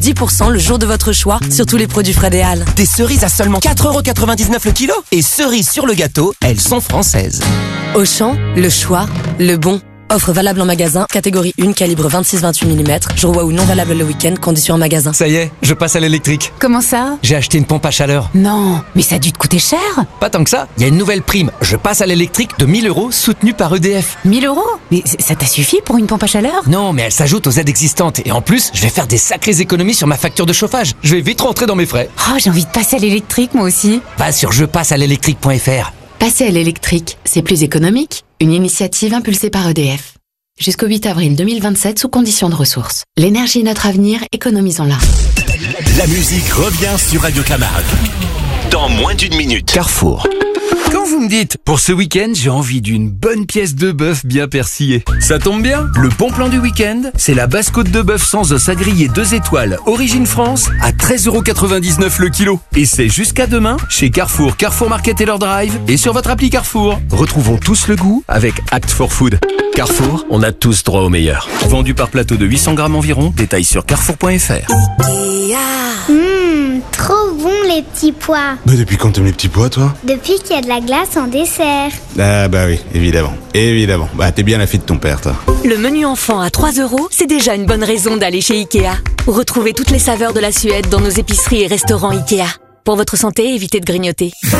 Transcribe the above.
10% le jour de votre choix sur tous les produits Frédéal. Des cerises à seulement 4,99€ le kilo. Et cerise sur le gâteau, elles sont françaises. Auchan, le choix, le bon. Offre valable en magasin, catégorie 1, calibre 26-28 mm, jour ou non valable le week-end, conditions en magasin. Ça y est, je passe à l'électrique. Comment ça? J'ai acheté une pompe à chaleur. Non, mais ça a dû te coûter cher. Pas tant que ça, il y a une nouvelle prime. Je passe à l'électrique de 1 000€ soutenue par EDF. 1 000 €? Mais ça t'a suffi pour une pompe à chaleur? Non, mais elle s'ajoute aux aides existantes. Et en plus, je vais faire des sacrées économies sur ma facture de chauffage. Je vais vite rentrer dans mes frais. Oh, j'ai envie de passer à l'électrique, moi aussi. Va sur jepassealélectrique.fr. Passer à l'électrique, c'est plus économique. Une initiative impulsée par EDF. Jusqu'au 8 avril 2027 sous conditions de ressources. L'énergie est notre avenir, économisons-la. La musique revient sur Radio Camargue. Dans moins d'une minute. Carrefour. Quand vous me dites, pour ce week-end, j'ai envie d'une bonne pièce de bœuf bien persillée. Ça tombe bien, le bon plan du week-end, c'est la basse-côte de bœuf sans os à griller 2 étoiles, origine France, à 13,99€ le kilo. Et c'est jusqu'à demain, chez Carrefour, Carrefour Market et leur drive, et sur votre appli Carrefour. Retrouvons tous le goût avec Act for Food. Carrefour, on a tous droit au meilleur. Vendu par plateau de 800 grammes environ, détail sur carrefour.fr. Trop bon les petits pois. Bah depuis quand t'aimes les petits pois, toi? Depuis qu'il y a de la glace en dessert. Ah bah oui, évidemment. Évidemment. Bah t'es bien la fille de ton père, toi. Le menu enfant à 3€, c'est déjà une bonne raison d'aller chez Ikea. Retrouvez toutes les saveurs de la Suède dans nos épiceries et restaurants Ikea. Pour votre santé, évitez de grignoter.